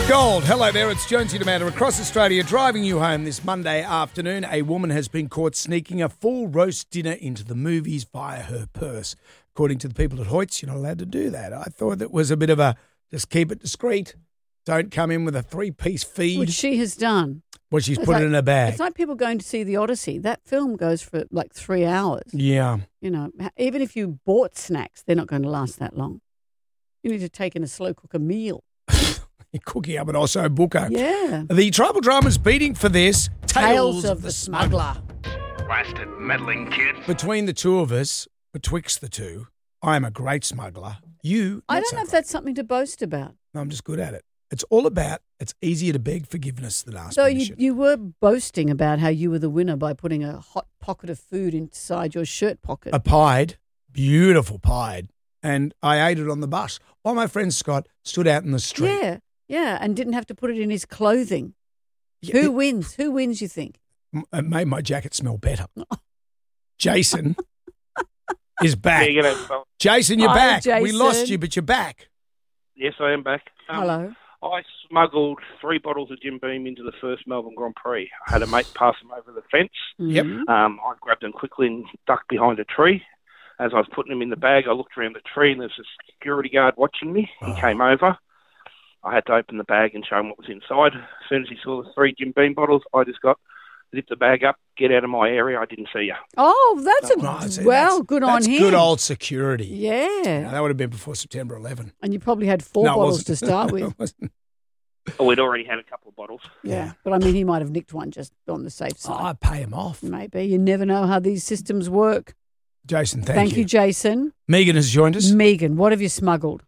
Gold. Hello there, it's Jonesy Demander across Australia driving you home this Monday afternoon. A woman has been caught sneaking a full roast dinner into the movies via her purse. According to the people at Hoyts, you're not allowed to do that. I thought it was a bit of a just keep it discreet. Don't come in with a 3-piece feed. Which she has done. Well, she's put it in a bag. It's like people going to see The Odyssey. That film goes for like 3 hours. Yeah. You know, even if you bought snacks, they're not going to last that long. You need to take in a slow cooker meal. You're cooking up an Osso Booker. Yeah. The tribal drama's beating for this. Tales of the Smuggler. Blasted meddling kid. Between the two of us, betwixt the two, I am a great smuggler. You, I not don't so know if great. that's something to boast about. No, I'm just good at it. It's all about, it's easier to beg forgiveness than ask So permission. you were boasting about how you were the winner by putting a hot pocket of food inside your shirt pocket. A pied, beautiful pied, and I ate it on the bus. While my friend Scott stood out in the street. Yeah, and didn't have to put it in his clothing. Yeah, Who wins? Who wins, you think? It made my jacket smell better. Jason is back. Yeah, you know, Jason, you're Hi, back. We Jason. lost you, but you're back. yes, I am back. Hello. I smuggled 3 bottles of Jim Beam into the first Melbourne Grand Prix. I had a mate pass them over the fence. Yep. Mhm. I grabbed them quickly and ducked behind a tree. As I was putting them in the bag, I looked around the tree and there's a security guard watching me. He came over. I had to open the bag and show him what was inside. As soon as he saw the 3 Jim Beam bottles, I just zipped the bag up, get out of my area. I didn't see you. Oh, that's Right, see, good on that's him. good old security. Yeah. Now, that would have been before September 11. And you probably had 4 No, it bottles wasn't. to start with. It wasn't. Oh, we'd already had a couple of bottles. Yeah. But I mean, he might have nicked one just on the safe Oh, side. I pay him off. Maybe. You never know how these systems work. Jason, Thank you, Jason. Megan has joined us. Megan, what have you smuggled?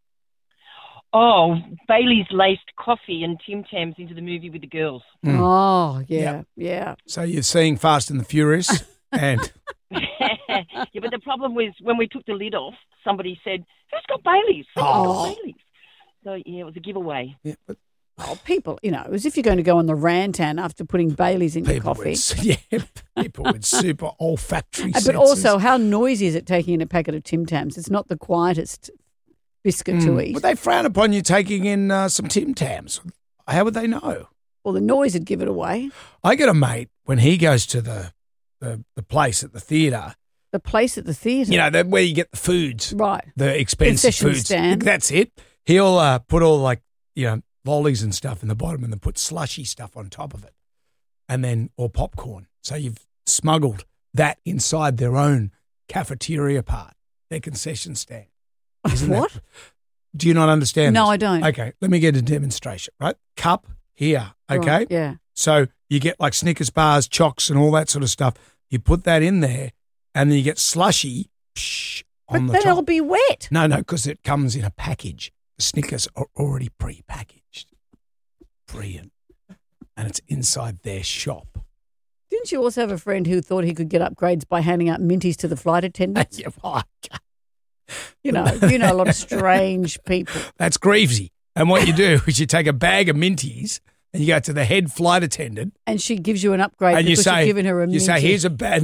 Oh, Bailey's laced coffee and Tim Tams into the movie with the girls. Mm. Oh, yeah. So you're seeing Fast and the Furious and Yeah, but the problem was when we took the lid off, somebody said, "Who's got Bailey's?" Oh. Bailey's. So yeah, it was a giveaway. yeah, but Oh, people, as if you're going to go on the rantan after putting Bailey's in your people coffee. people with super olfactory senses. But also, how noisy is it taking in a packet of Tim Tams? It's not the quietest biscuit to eat. Would they frown upon you taking in some Tim Tams? How would they know? Well, the noise would give it away. I got a mate when he goes to the place at the theatre. The place at the theatre. Where you get the foods, Right. the expensive Concession foods. stand. That's it. He'll put all lollies and stuff in the bottom, and then put slushy stuff on top of it, or popcorn. So you've smuggled that inside their own cafeteria part, their concession stand. Isn't What? Do you not understand? No, this? I don't. Okay, let me get a demonstration. Right, cup here. Okay, Right, yeah. So you get like Snickers bars, chocks, and all that sort of stuff. You put that in there, and then you get slushy on But the then top. it'll be wet. No, because it comes in a package. The Snickers are already pre-packaged. Brilliant. And it's inside their shop. Didn't you also have a friend who thought he could get upgrades by handing out minties to the flight attendants? Yeah, well, You know a lot of strange people. that's Greavesy. And what you do is you take a bag of minties and you go to the head flight attendant And she gives you an upgrade and you because say, you've given her a minty. you say, here's a bag.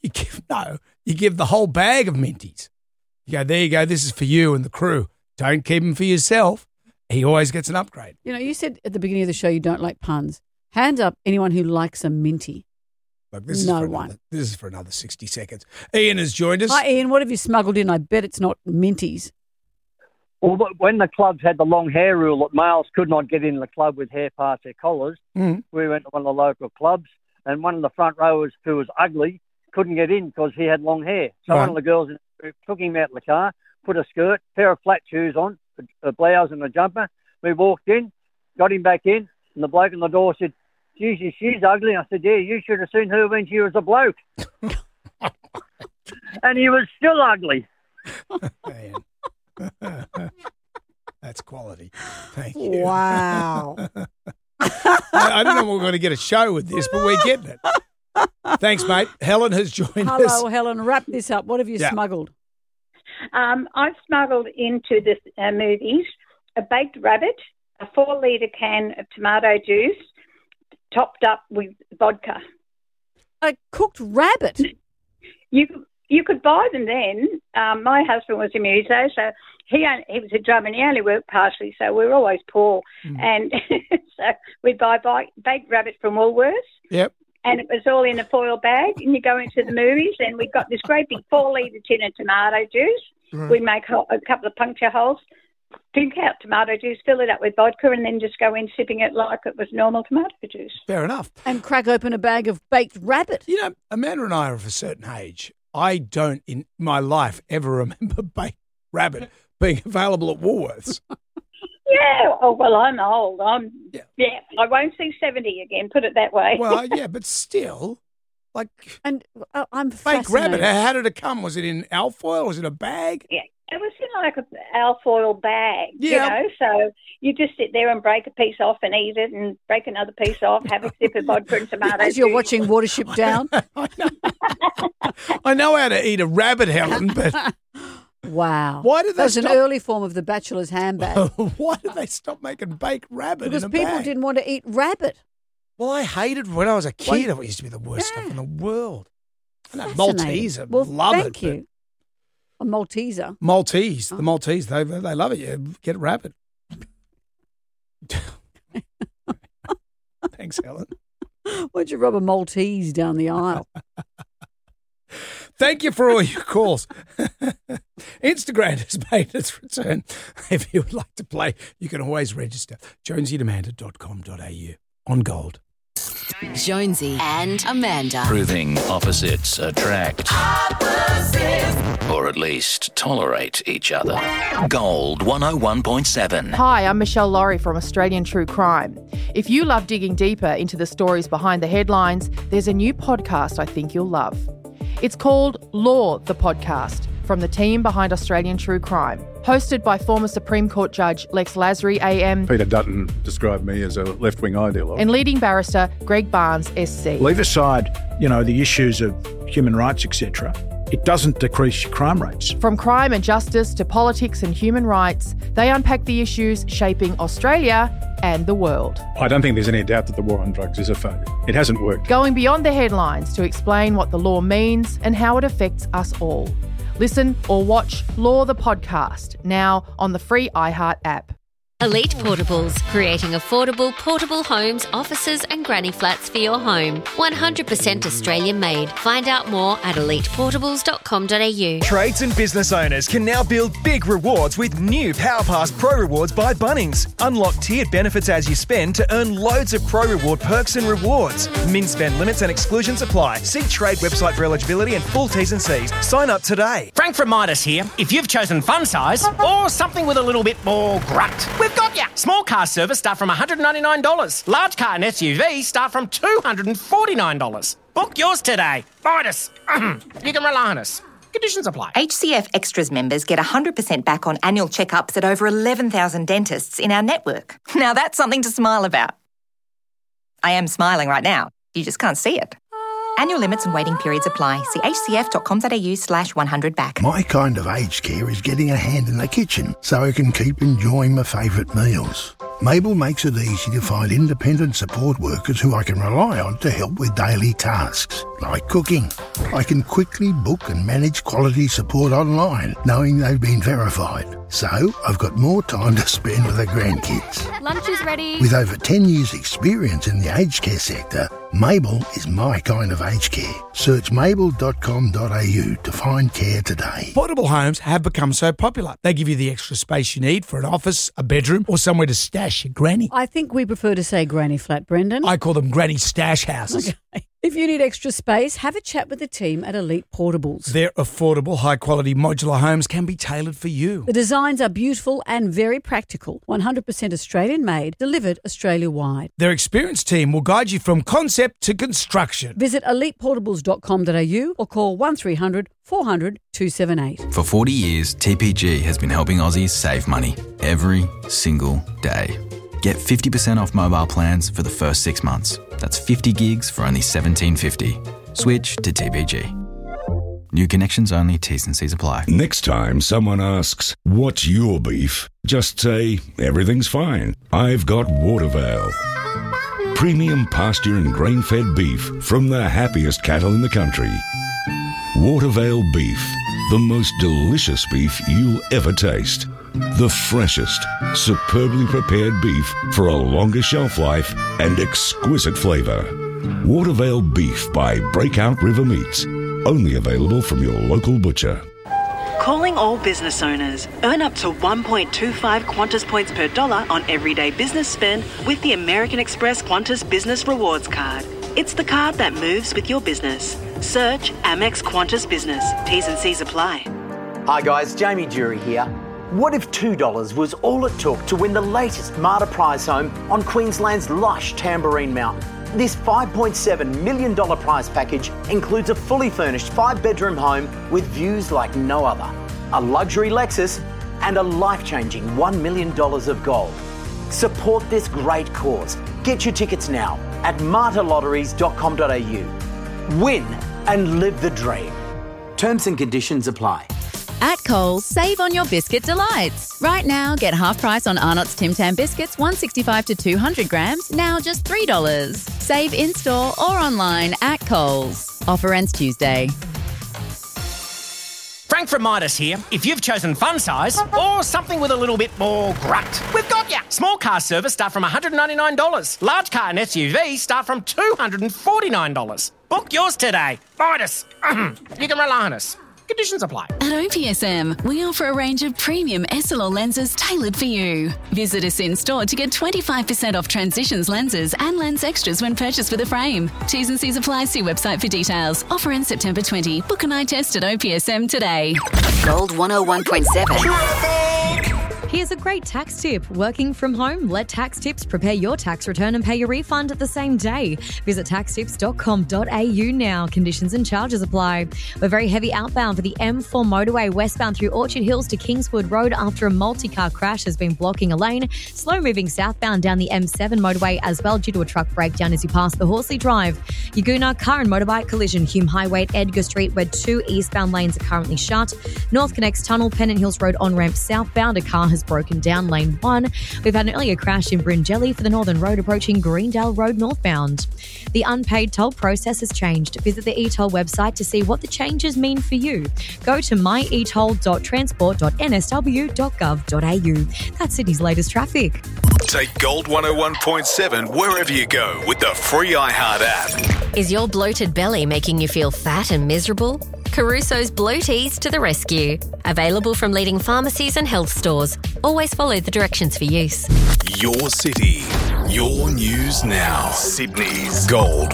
You give the whole bag of minties. You go, there you go. This is for you and the crew. Don't keep them for yourself. He always gets an upgrade. You said at the beginning of the show you don't like puns. Hands up anyone who likes a minty. Look, this No is for one. Another, this is for another 60 seconds. Ian has joined us. Hi, Ian. What have you smuggled in? I bet it's not minties. Well, when the clubs had the long hair rule that males could not get in the club with hair past their collars, we went to one of the local clubs, and one of the front rowers who was ugly couldn't get in because he had long hair. So one of the girls took him out of the car, put a skirt, pair of flat shoes on, a blouse and a jumper. We walked in, got him back in, and the bloke on the door said, "Jesus, she's ugly." I said, "Yeah, you should have seen her when she was a bloke." And he was still ugly. Man. That's quality. Thank you. Wow. I don't know if we're going to get a show with this, but we're getting it. Thanks, mate. Helen has joined us. Hello, Helen. Wrap this up. What have you smuggled? I've smuggled into the movies a baked rabbit, a 4-litre can of tomato juice, topped up with vodka. A cooked rabbit? You you could buy them then. My husband was a muso, so he was a drummer and he only worked partially, so we were always poor. And so we'd buy baked rabbit from Woolworths. Yep. And it was all in a foil bag, and you go into the movies, and we got this great big 4-litre tin of tomato juice. Right. We'd make a couple of puncture holes, drink out tomato juice, fill it up with vodka, and then just go in sipping it like it was normal tomato juice. Fair enough. And crack open a bag of baked rabbit. You know, Amanda and I are of a certain age. I don't, in my life, ever remember baked rabbit being available at Woolworths. Yeah, oh, well, I'm old. I won't see 70 again, put it that way. Well, yeah, but still, like... And I'm baked fascinated. rabbit, how did it come? Was it in alfoil? Was it a bag? Yeah, it was in like an alfoil bag, Yeah. you know, so you just sit there and break a piece off and eat it and break another piece off, have a sip of vodka and tomato As you're juice. watching Watership Down. I know how to eat a rabbit, Helen, but... Wow. Why did they That was an stop- early form of the bachelor's handbag. Why did they stop making baked rabbit Because in a people bag? didn't want to eat rabbit. Well, I hated when I was a kid. It used to be the worst stuff in the world. I know Maltese, I Well, love thank it. you. A Malteser. Maltese, the Maltese, they love it. Yeah, get rabbit. Thanks, Helen. Why'd you rub a Maltese down the aisle? Thank you for all your calls. Instagram has made its return. If you would like to play, you can always register. JonesyandAmanda.com.au on Gold. Jonesy and Amanda. Proving opposites attract. Or at least tolerate each other. Gold 101.7. Hi, I'm Michelle Laurie from Australian True Crime. If you love digging deeper into the stories behind the headlines, there's a new podcast I think you'll love. It's called Law, the Podcast, from the team behind Australian True Crime. Hosted by former Supreme Court Judge Lex Lasry AM Peter Dutton described me as a left-wing ideologue. and leading barrister Greg Barnes SC. Leave aside, the issues of human rights, etc. It doesn't decrease your crime rates. From crime and justice to politics and human rights, they unpack the issues shaping Australia and the world. I don't think there's any doubt that the war on drugs is a failure. It hasn't worked. Going beyond the headlines to explain what the law means and how it affects us all. Listen or watch Law the Podcast, now on the free iHeart app. Elite Portables, creating affordable portable homes, offices and granny flats for your home. 100% Australian made. Find out more at eliteportables.com.au. Trades and business owners can now build big rewards with new PowerPass Pro Rewards by Bunnings. Unlock tiered benefits as you spend to earn loads of Pro Reward perks and rewards. Min spend limits and exclusions apply. See Trade website for eligibility and full T's and C's. Sign up today. Frank from Midas here. If you've chosen fun size or something with a little bit more grunt, we've got ya. Small car service start from $199. Large car and SUV start from $249. Book yours today. Midas. You can rely on us. Conditions apply. HCF Extras members get 100% back on annual checkups at over 11,000 dentists in our network. Now that's something to smile about. I am smiling right now. You just can't see it. Annual limits and waiting periods apply. See hcf.com.au/100back. My kind of aged care is getting a hand in the kitchen so I can keep enjoying my favourite meals. Mabel makes it easy to find independent support workers who I can rely on to help with daily tasks, like cooking. I can quickly book and manage quality support online, knowing they've been verified. So I've got more time to spend with the grandkids. Lunch is ready. With over 10 years' experience in the aged care sector, Mabel is my kind of aged care. Search mabel.com.au to find care today. Portable homes have become so popular. They give you the extra space you need for an office, a bedroom, or somewhere to stash your granny. I think we prefer to say granny flat, Brendan. I call them granny stash houses. Okay. If you need extra space, have a chat with the team at Elite Portables. Their affordable, high-quality modular homes can be tailored for you. The designs are beautiful and very practical. 100% Australian-made, delivered Australia-wide. Their experienced team will guide you from concept to construction. Visit eliteportables.com.au or call 1300 400 278. For 40 years, TPG has been helping Aussies save money every single day. Get 50% off mobile plans for the first 6 months. That's 50 gigs for only $17.50. Switch to TPG. New connections only, T's and C's apply. Next time someone asks, what's your beef? Just say, everything's fine. I've got Watervale. Premium pasture and grain-fed beef from the happiest cattle in the country. Watervale Beef, the most delicious beef you'll ever taste. The freshest, superbly prepared beef for a longer shelf life and exquisite flavour. Watervale Beef by Breakout River Meats. Only available from your local butcher. Calling all business owners. Earn up to 1.25 Qantas points per dollar on everyday business spend with the American Express Qantas Business Rewards Card. It's the card that moves with your business. Search Amex Qantas Business. T's and C's apply. Hi guys, Jamie Jury here. What if $2 was all it took to win the latest Marta prize home on Queensland's lush Tamborine Mountain? This $5.7 million prize package includes a fully furnished 5-bedroom home with views like no other, a luxury Lexus, and a life-changing $1 million of gold. Support this great cause. Get your tickets now at martalotteries.com.au. Win and live the dream. Terms and conditions apply. At Coles, save on your biscuit delights. Right now, get half price on Arnott's Tim Tam biscuits, 165 to 200 grams, now just $3. Save in-store or online at Coles. Offer ends Tuesday. Frank from Midas here. If you've chosen fun size or something with a little bit more grunt, we've got ya. Small car service start from $199. Large car and SUV start from $249. Book yours today. Midas. You can rely on us. Conditions apply. At OPSM, we offer a range of premium SLR lenses tailored for you. Visit us in-store to get 25% off Transitions lenses and lens extras when purchased with a frame. T's and C's apply. See website for details. Offer ends September 20. Book an eye test at OPSM today. Gold 101.7. Here's a great tax tip. Working from home? Let Tax Tips prepare your tax return and pay your refund the same day. Visit taxtips.com.au now. Conditions and charges apply. We're very heavy outbound for the M4 motorway westbound through Orchard Hills to Kingswood Road after a multi-car crash has been blocking a lane. Slow moving southbound down the M7 motorway as well due to a truck breakdown as you pass the Horsley Drive. Yaguna car and motorbike collision. Hume Highway at Edgar Street where 2 eastbound lanes are currently shut. North Connects Tunnel, Pennant Hills Road on-ramp southbound. A car has broken down lane 1. We've had an earlier crash in Bryngelly for the Northern Road approaching Greendale Road northbound. The unpaid toll process has changed. Visit the eToll website to see what the changes mean for you. Go to myetoll.transport.nsw.gov.au. That's Sydney's latest traffic. Take Gold 101.7 wherever you go with the free iHeart app. Is your bloated belly making you feel fat and miserable? Caruso's Bloaties to the rescue. Available from leading pharmacies and health stores. Always follow the directions for use. Your city, your news now. Sydney's Gold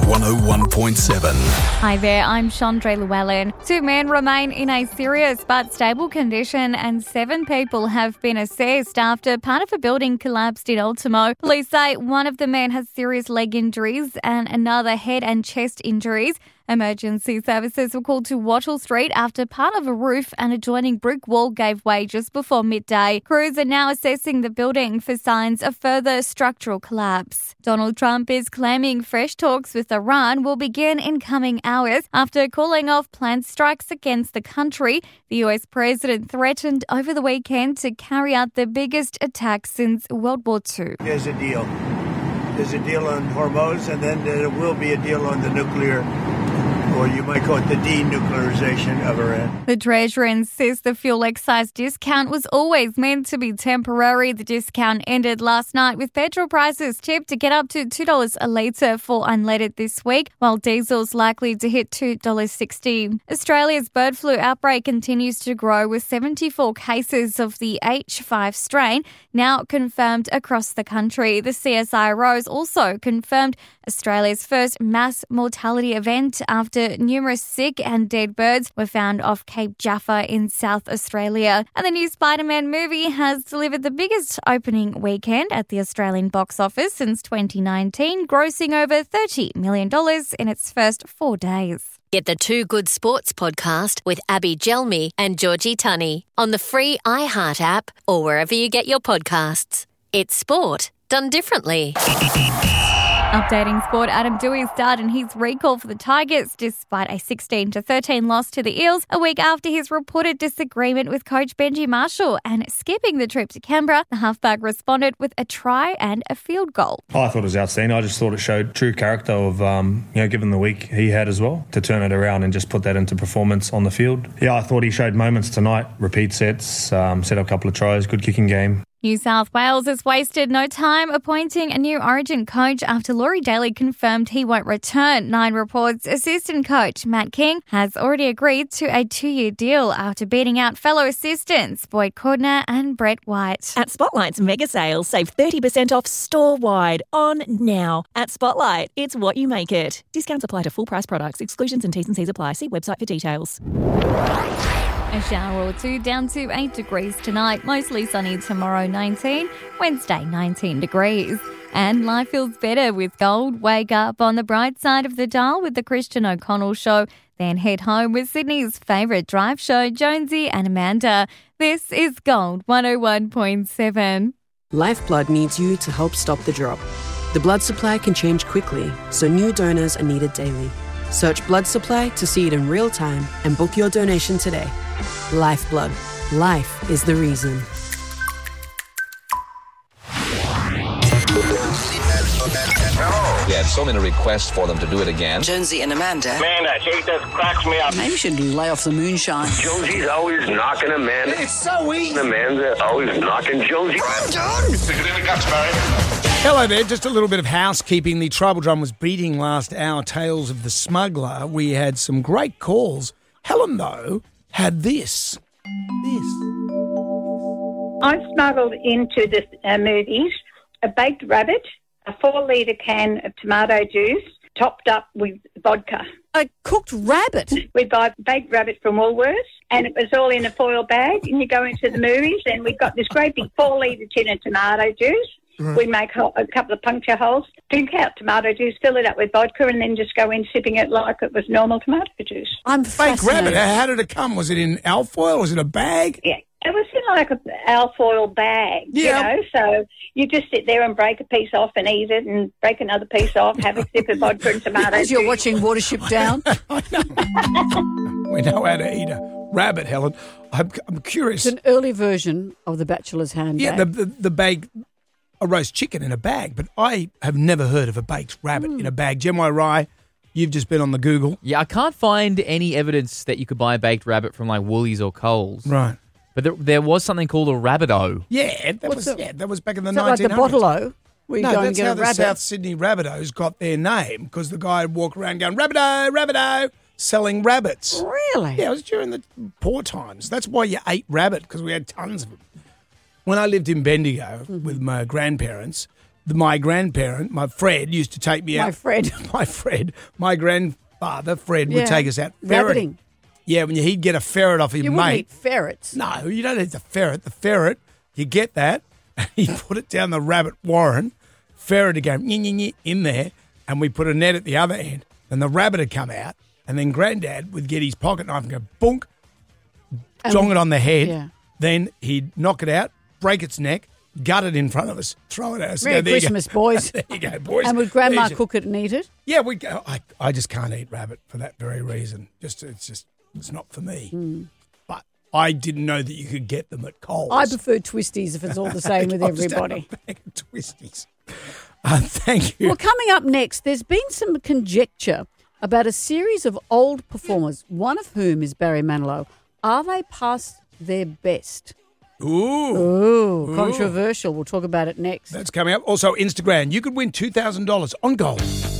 101.7. Hi there, I'm Chandra Llewellyn. 2 men remain in a serious but stable condition and 7 people have been assessed after part of a building collapsed in Ultimo. Police say one of the men has serious leg injuries and another head and chest injuries. Emergency services were called to Wattle Street after part of a roof and adjoining brick wall gave way just before midday. Crews are now assessing the building for signs of further structural collapse. Donald Trump is claiming fresh talks with Iran will begin in coming hours after calling off planned strikes against the country. The US president threatened over the weekend to carry out the biggest attack since World War II. There's a deal. There's a deal on Hormuz, and then there will be a deal on the nuclear, or you might call it the denuclearization of Iran. The Treasurer insists the fuel excise discount was always meant to be temporary. The discount ended last night with petrol prices tipped to get up to $2 a litre for unleaded this week, while diesel's likely to hit $2.60. Australia's bird flu outbreak continues to grow with 74 cases of the H5 strain now confirmed across the country. The CSIRO has also confirmed Australia's first mass mortality event after numerous sick and dead birds were found off Cape Jaffa in South Australia. And the new Spider-Man movie has delivered the biggest opening weekend at the Australian box office since 2019, grossing over $30 million in its first 4 days. Get the Two Good Sports podcast with Abby Gelmi and Georgie Tunney on the free iHeart app or wherever you get your podcasts. It's sport done differently. Updating sport, Adam Doueihi starred in his recall for the Tigers despite a 16-13 loss to the Eels a week after his reported disagreement with coach Benji Marshall. And skipping the trip to Canberra, the halfback responded with a try and a field goal. I thought it was outstanding. I just thought it showed true character of, given the week he had as well, to turn it around and just put that into performance on the field. Yeah, I thought he showed moments tonight, repeat sets, set up a couple of tries, good kicking game. New South Wales has wasted no time appointing a new Origin coach after Laurie Daly confirmed he won't return. Nine reports assistant coach Matt King has already agreed to a 2-year deal after beating out fellow assistants Boyd Cordner and Brett White. At Spotlight's mega sale, save 30% off store-wide on now. At Spotlight, it's what you make it. Discounts apply to full price products. Exclusions and T's and C's apply. See website for details. A shower or two, down to 8 degrees tonight. Mostly sunny tomorrow, 19. Wednesday, 19 degrees. And life feels better with gold. Wake up on the bright side of the dial with the Christian O'Connell Show. Then head home with Sydney's favourite drive show, Jonesy and Amanda. This is Gold 101.7. Lifeblood needs you to help stop the drop. The blood supply can change quickly, so new donors are needed daily. Search blood supply to see it in real time and book your donation today. Lifeblood. Life is the reason. We had so many requests for them to do it again. Jonesy and Amanda. Amanda, she just cracks me up. Maybe we should lay off the moonshine. Jonesy's always knocking Amanda. It's so easy. Amanda always knocking Jonesy. I'm done. Stick it in the guts, Barry. Hello there, just a little bit of housekeeping. The Tribal Drum was beating last hour, Tales of the Smuggler. We had some great calls. Helen, though, had this. I smuggled into the movies a baked rabbit, a 4-litre can of tomato juice, topped up with vodka. A cooked rabbit? We'd buy baked rabbit from Woolworths, and it was all in a foil bag, and you go into the movies, and we've got this great big 4-litre tin of tomato juice. Right. We make a couple of puncture holes, drink out tomato juice, fill it up with vodka, and then just go in sipping it like it was normal tomato juice. I'm Fake rabbit, how did it come? Was it in alfoil? Was it a bag? Yeah, it was in like an alfoil bag, you know, so you just sit there and break a piece off and eat it and break another piece off, have a sip of vodka and tomato As juice. you're watching Watership Down. We know how to eat a rabbit, Helen. I'm curious. It's an early version of the Bachelor's Handbag. Yeah, the bag... a roast chicken in a bag, but I have never heard of a baked rabbit in a bag. Gemma Rye, you've just been on the Google. Yeah, I can't find any evidence that you could buy a baked rabbit from like Woolies or Coles. Right. But there was something called a Rabbit-O. Yeah, that was back in the 1900s. Like the Bottle-O? Where you go and get a rabbit? That's how the South Sydney Rabbitohs got their name, because the guy would walk around going, Rabbit-O, Rabbit-O, selling rabbits. Really? Yeah, it was during the poor times. That's why you ate rabbit, because we had tons of them. When I lived in Bendigo with my grandparents, my Fred, used to take me out. My grandfather, Fred, would take us out ferreting. Yeah, when he'd get a ferret off his mate. You wouldn't eat ferrets. No, you don't eat the ferret. The ferret, you get that, and you put it down the rabbit warren, ferret would go in there, and we put a net at the other end, and the rabbit would come out, and then Granddad would get his pocket knife and go, bonk, dong it on the head. Yeah. Then he'd knock it out, break its neck, gut it in front of us, throw it at us. Merry Christmas, boys. There you go, boys. And would Grandma cook it and eat it? Yeah, we go. I just can't eat rabbit for that very reason. It's not for me. But I didn't know that you could get them at Coles. I prefer twisties if it's all the same with everybody. Twisties. Thank you. Well, coming up next, there's been some conjecture about a series of old performers, one of whom is Barry Manilow. Are they past their best? Ooh. Controversial. We'll talk about it next. That's coming up. Also, Instagram. You could win $2,000 on gold.